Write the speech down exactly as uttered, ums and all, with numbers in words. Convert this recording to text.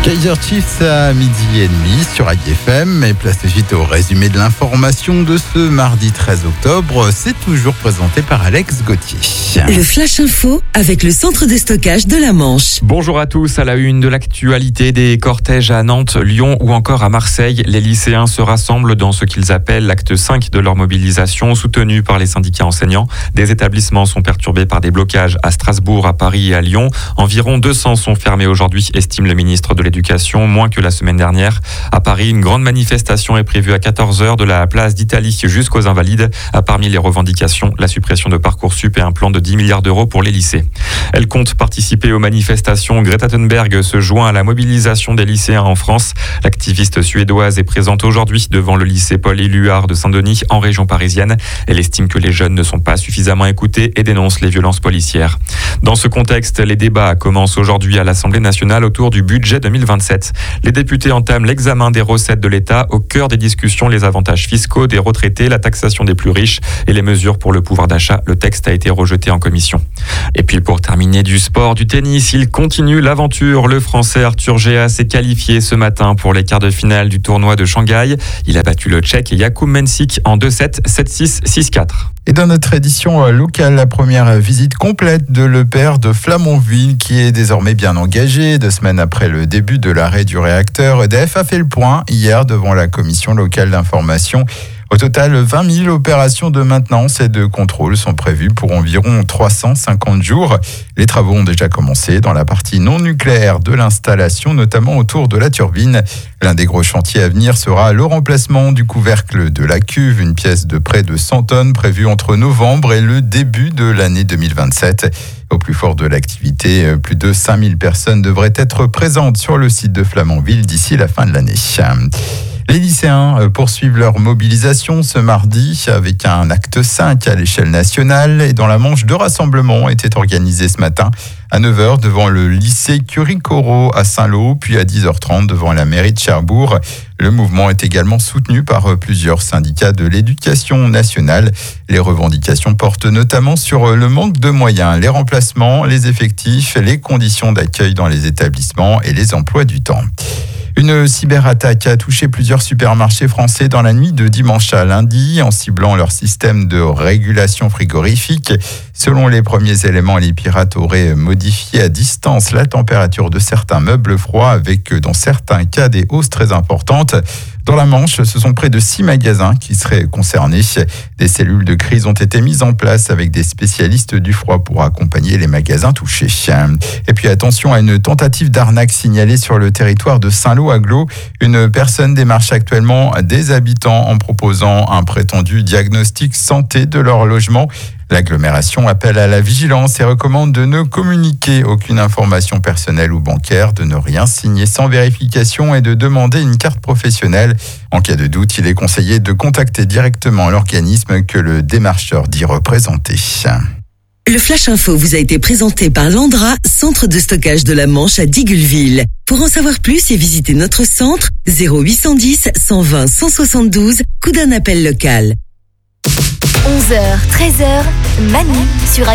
Kaiser Chiefs à midi et demi sur A I F M et place vite au résumé de l'information de ce mardi treize octobre. C'est toujours présenté par Alex Gauthier. Le Flash Info avec le centre de stockage de la Manche. Bonjour à tous. À la une de l'actualité, des cortèges à Nantes, Lyon ou encore à Marseille. Les lycéens se rassemblent dans ce qu'ils appellent l'acte cinq de leur mobilisation, soutenu par les syndicats enseignants. Des établissements sont perturbés par des blocages à Strasbourg, à Paris et à Lyon. Environ deux cents sont fermés aujourd'hui, estime le ministre de l'Éducation, moins que la semaine dernière. À Paris, une grande manifestation est prévue à quatorze heures de la place d'Italie jusqu'aux Invalides. Parmi les revendications, la suppression de Parcoursup et un plan de dix milliards d'euros pour les lycées. Elle compte participer aux manifestations. Greta Thunberg se joint à la mobilisation des lycéens en France. L'activiste suédoise est présente aujourd'hui devant le lycée Paul-Éluard de Saint-Denis en région parisienne. Elle estime que les jeunes ne sont pas suffisamment écoutés et dénonce les violences policières. Dans ce contexte, les débats commencent aujourd'hui à l'Assemblée nationale autour du budget deux mille vingt-sept. Les députés entament l'examen des recettes de l'État. Au cœur des discussions, les avantages fiscaux des retraités, la taxation des plus riches et les mesures pour le pouvoir d'achat. Le texte a été rejeté en commission. Et puis pour terminer, du sport, du tennis, il continue l'aventure. Le Français Arthur Géas s'est qualifié ce matin pour les quarts de finale du tournoi de Shanghai. Il a battu le Tchèque Jakub Mensik en deux sept, sept six, six quatre. Et dans notre édition locale, la première visite complète de Le Père de Flamanville qui est désormais bien engagé. Deux semaines après le début de l'arrêt du réacteur, E D F a fait le point hier devant la commission locale d'information. Au total, vingt mille opérations de maintenance et de contrôle sont prévues pour environ trois cent cinquante jours. Les travaux ont déjà commencé dans la partie non nucléaire de l'installation, notamment autour de la turbine. L'un des gros chantiers à venir sera le remplacement du couvercle de la cuve, une pièce de près de cent tonnes prévue entre novembre et le début de l'année deux mille vingt-sept. Au plus fort de l'activité, plus de cinq mille personnes devraient être présentes sur le site de Flamanville d'ici la fin de l'année. Les lycéens poursuivent leur mobilisation ce mardi avec un acte cinq à l'échelle nationale et dans la Manche, deux rassemblements étaient organisés ce matin à neuf heures devant le lycée Curie-Corot à Saint-Lô, puis à dix heures trente devant la mairie de Cherbourg. Le mouvement est également soutenu par plusieurs syndicats de l'éducation nationale. Les revendications portent notamment sur le manque de moyens, les remplacements, les effectifs, les conditions d'accueil dans les établissements et les emplois du temps. Une cyberattaque a touché plusieurs supermarchés français dans la nuit de dimanche à lundi en ciblant leur système de régulation frigorifique. Selon les premiers éléments, les pirates auraient modifié à distance la température de certains meubles froids avec, dans certains cas, des hausses très importantes. Dans la Manche, ce sont près de six magasins qui seraient concernés. Des cellules de crise ont été mises en place avec des spécialistes du froid pour accompagner les magasins touchés. Et puis attention à une tentative d'arnaque signalée sur le territoire de Saint-Lô-Aglo. Une personne démarche actuellement des habitants en proposant un prétendu diagnostic santé de leur logement. L'agglomération appelle à la vigilance et recommande de ne communiquer aucune information personnelle ou bancaire, de ne rien signer sans vérification et de demander une carte professionnelle. En cas de doute, il est conseillé de contacter directement l'organisme que le démarcheur dit représenter. Le Flash Info vous a été présenté par Landra, centre de stockage de la Manche à Digulleville. Pour en savoir plus et visiter notre centre, zéro huit cent dix, cent vingt, cent soixante-douze, coup d'un appel local. onze heures, treize heures, Manu sur A